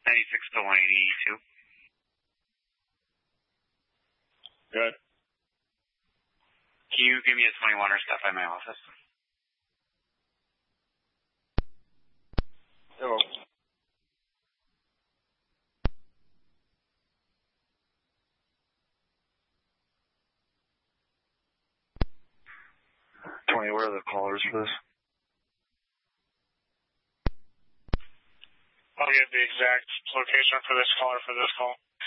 96 to 182. Good. Can you give me a 21 or step by my office? Hello. Tony, where are the callers for this? I'll get the exact location for this caller for this call.